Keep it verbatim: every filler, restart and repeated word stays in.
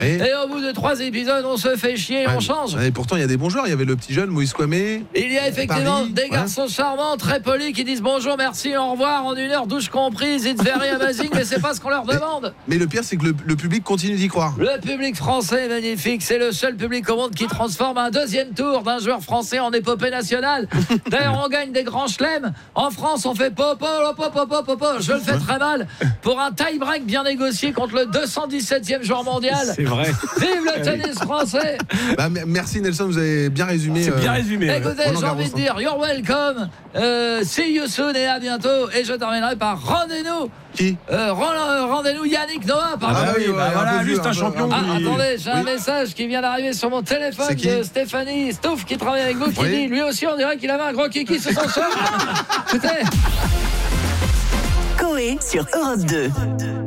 Et, et au bout de trois épisodes, on se fait chier et ouais, on change. Et pourtant, il y a des bons joueurs. Il y avait le petit jeune Moïse Kouamé. Il y a effectivement Paris, des garçons ouais. charmants, très polis, qui disent bonjour, merci, au revoir, en une heure, douche comprise, it's very amazing, mais c'est pas ce qu'on leur demande. Mais, mais le pire, c'est que le, le public continue d'y croire. Le public français est magnifique, c'est le seul public au monde qui transforme un deuxième tour d'un joueur français en épopée nationale. D'ailleurs, on gagne des grands chelems. En France, on fait popo, popo, popo, popo. Je le fais très mal pour un tie-break bien négocié contre le deux cent dix-septième joueur mondial. C'est vrai. Vive le tennis français. Bah, merci Nelson, vous avez bien résumé. C'est bien euh, résumé. Ouais. Écoutez, j'ai envie de dire, you're welcome, euh, see you soon et à bientôt. Et je terminerai par rendez-nous. Qui euh, Rendez-nous Yannick Noah. Pardon. Ah, bah oui, bah ouais, voilà, un peu lui vieux, c'est un un peu- champion. un Ah, peu- lui. attendez, j'ai un Oui. message qui vient d'arriver sur mon téléphone C'est qui de Stéphanie Stouff qui travaille avec vous, qui Oui. dit, lui aussi on dirait qu'il avait un gros kiki sur son short. Écoutez. Coé sur Europe deux.